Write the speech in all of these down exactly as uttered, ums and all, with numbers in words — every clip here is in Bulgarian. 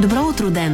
Добро утро, ден!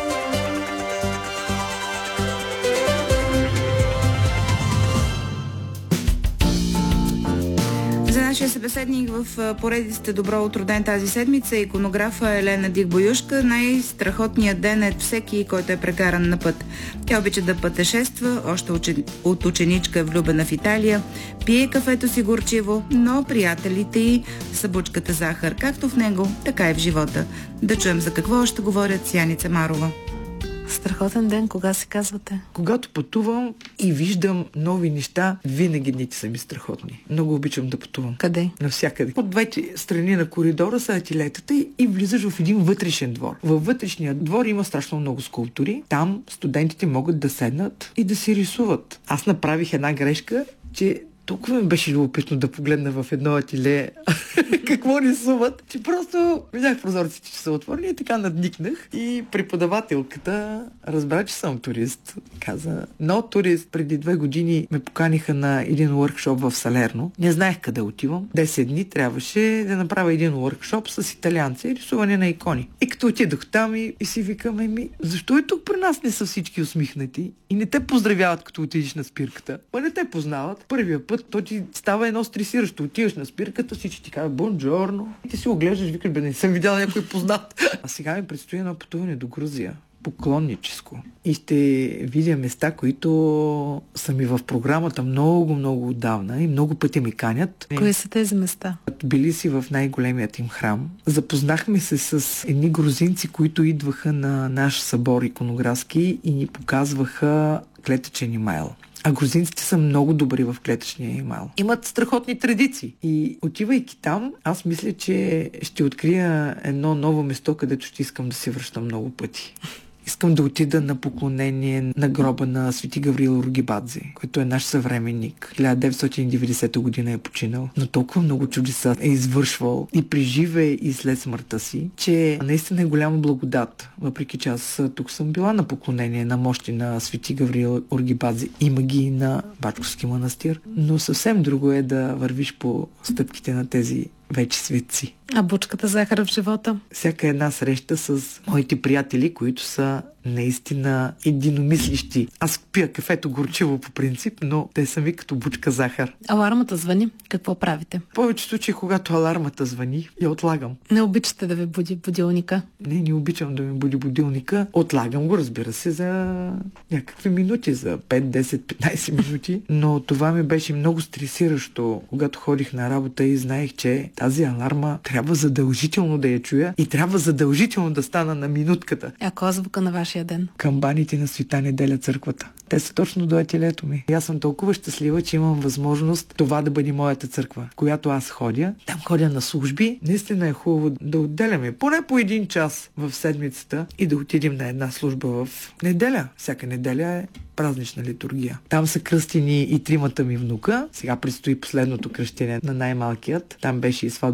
За нашия събеседник в поредицата Добро утро, ден тази седмица е иконографа Елена Дих-Боюшка. Най-страхотният ден е всеки, който е прекаран на път. Тя обича да пътешества, още от ученичка е влюбена в Италия, пие кафето си горчиво, но приятелите й са бучката захар, както в него, така и в живота. Да чуем за какво още говорят с Яница Марова. Страхотен ден, кога се казвате? Когато пътувам и виждам нови неща, винаги дните са ми страхотни. Много обичам да пътувам. Къде? Навсякъде. От двете страни на коридора са ателетата и, и влизаш в един вътрешен двор. Във вътрешния двор има страшно много скулптури. Там студентите могат да седнат и да си рисуват. Аз направих една грешка, че толкова ми беше любопитно да погледна в едно ателие какво рисуват, че просто видях прозорците, че са отворени и така надникнах. И преподавателката разбра, че съм турист. Каза, но турист. Преди две години ме поканиха на един уъркшоп в Салерно. Не знаех къде отивам. Десет дни трябваше да направя един уъркшоп с италианци и рисуване на икони. И като отидох там и, и си викаме ми, защо и тук при нас не са всички усмихнати и не те поздравяват, като отидеш на спирката? Ма не те познават. Първия път то ти става едно стресиращо. Отиваш на спирката, всички ти казват бонджорно. И ти си оглеждаш, викаш, бе, не съм видял някой познат. А сега ми предстои едно пътуване до Грузия. Поклонническо. И ще видя места, които са ми в програмата много, много отдавна и много пъти ми канят. Кои са тези места? Били си в най-големият им храм. Запознахме се с едни грузинци, които идваха на наш събор иконографски и ни показваха клетъчен имейл. А грузинците са много добри в клетъчния имейл. Имат страхотни традиции. И отивайки там, аз мисля, че ще открия едно ново место, където ще искам да се връщам много пъти. Искам да отида на поклонение на гроба на Свети Гаврил Оргибадзе, който е наш съвременник. хиляда деветстотин и деветдесета година е починал, но толкова много чудеса е извършвал и при живе и след смъртта си, че наистина е голяма благодат. Въпреки че аз тук съм била на поклонение на мощи на Свети Гаврил Оргибадзе, има ги и на Бачковски манастир, но съвсем друго е да вървиш по стъпките на тези вече светци. А бучката захар в живота? Всяка една среща с моите приятели, които са наистина единомислищи. Аз пия кафето горчиво по принцип, но те са ми като бучка захар. Алармата звъни. Какво правите? В повечето случаи, когато алармата звъни, я отлагам. Не обичате да ви буди будилника? Не, не обичам да ми буди будилника. Отлагам го, разбира се, за някакви минути, за пет, десет, петнайсет минути. Но това ми беше много стресиращо, когато ходих на работа и знаех, че тази аларма трябва задължително да я чуя и трябва задължително да стана на минутката. Ако звука на вашия ден? Камбаните на Света Неделя църквата. Те са точно до ателието ми. И аз съм толкова щастлива, че имам възможност това да бъде моята църква, която аз ходя. Там ходя на служби. Наистина е хубаво да отделяме поне по един час в седмицата и да отидем на една служба в неделя. Всяка неделя е празнична литургия. Там са кръстени и тримата ми внука. Сега предстои последното кръщение на най-малкият. Там беше и сватбата